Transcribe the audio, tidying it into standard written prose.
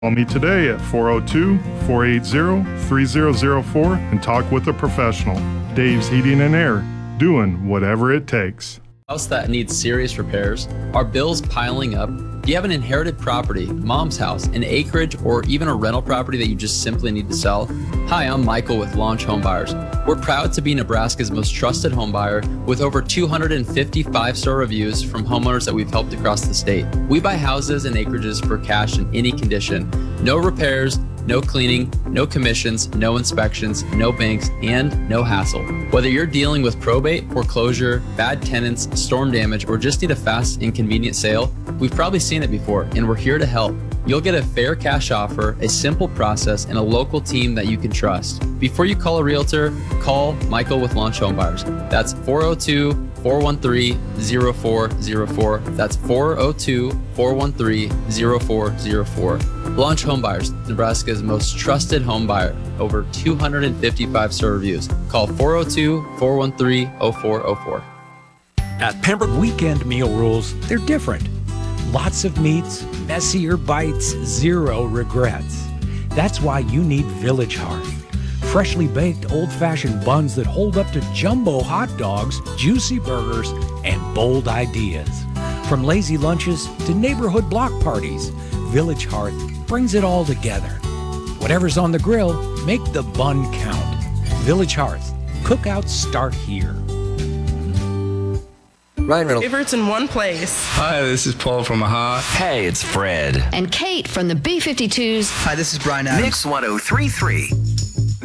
Call me today at 402-480-3004 and talk with a professional. Dave's Heating and Air, doing whatever it takes. House that needs serious repairs? Are bills piling up? Do you have an inherited property, mom's house, an acreage, or even a rental property that you just simply need to sell? Hi, I'm Michael with Launch Home Buyers. We're proud to be Nebraska's most trusted home buyer with over 250 five-star reviews from homeowners that we've helped across the state. We buy houses and acreages for cash in any condition. No repairs, no cleaning, no commissions, no inspections, no banks, and no hassle. Whether you're dealing with probate, foreclosure, bad tenants, storm damage, or just need a fast and convenient sale, we've probably seen it before, and we're here to help. You'll get a fair cash offer, a simple process, and a local team that you can trust. Before you call a realtor, call Michael with Launch Home Buyers. That's 402-413-0404. That's 402-413-0404. Launch Home Buyers, Nebraska's most trusted home buyer. Over 250 five-star reviews. Call 402-413-0404. At Pembroke, weekend meal rules, they're different. Lots of meats, messier bites, zero regrets. That's why you need Village Hearth. Freshly baked old-fashioned buns that hold up to jumbo hot dogs, juicy burgers, and bold ideas. From lazy lunches to neighborhood block parties, Village Hearth brings it all together. Whatever's on the grill, make the bun count. Village Hearth. Cookouts start here. Ryan Reynolds. Favorites in one place. Hi, this is Paul from AHA. Hey, it's Fred. And Kate from the B-52s. Hi, this is Brian Adams. Mix 103.3.